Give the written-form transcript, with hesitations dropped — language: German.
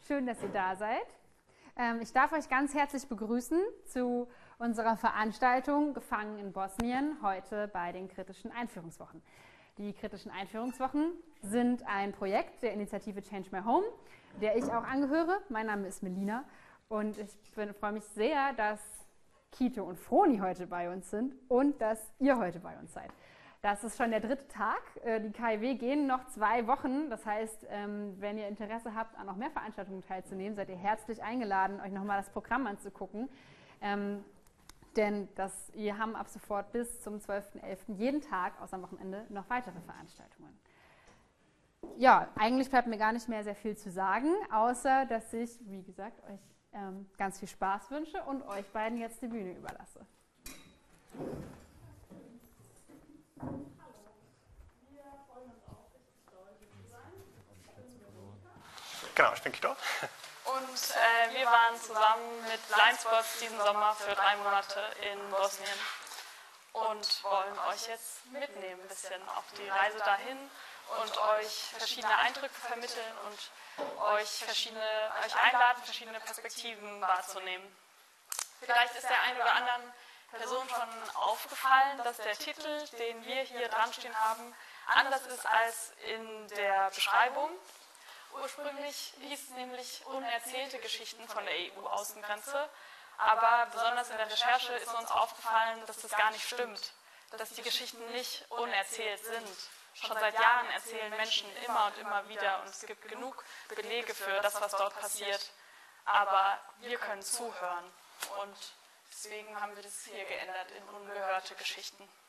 schön, dass ihr da seid. Ich darf euch ganz herzlich begrüßen zu unserer Veranstaltung Gefangen in Bosnien, heute bei den Kritischen Einführungswochen. Die Kritischen Einführungswochen sind ein Projekt der Initiative Change My Home, der ich auch angehöre. Mein Name ist Melina und ich freue mich sehr, dass Kito und Froni heute bei uns sind und dass ihr heute bei uns seid. Das ist schon der dritte Tag. Die KIW gehen noch 2 Wochen. Das heißt, wenn ihr Interesse habt, an noch mehr Veranstaltungen teilzunehmen, seid ihr herzlich eingeladen, euch nochmal das Programm anzugucken. Denn wir haben ab sofort bis zum 12.11. jeden Tag, außer am Wochenende, noch weitere Veranstaltungen. Ja, eigentlich bleibt mir gar nicht mehr sehr viel zu sagen, außer dass ich, wie gesagt, euch ganz viel Spaß wünsche und euch beiden jetzt die Bühne überlasse. Genau, ich bin Kito. Und wir waren zusammen mit Blindspots diesen Sommer für 3 Monate in Bosnien und wollen euch jetzt mitnehmen ein bisschen auf die Reise dahin und euch verschiedene Eindrücke vermitteln und euch einladen, verschiedene Perspektiven wahrzunehmen. Vielleicht ist der einen oder anderen Person schon aufgefallen, dass der Titel, den wir hier dran stehen haben, anders ist als in der Beschreibung. Ursprünglich hieß es nämlich unerzählte Geschichten von der EU-Außengrenze, aber besonders in der Recherche ist uns aufgefallen, dass das gar nicht stimmt, dass die Geschichten nicht unerzählt sind. Schon seit Jahren erzählen Menschen immer und immer wieder und es gibt genug Belege für das, was dort passiert, aber wir können zuhören und deswegen haben wir das hier geändert in ungehörte Geschichten.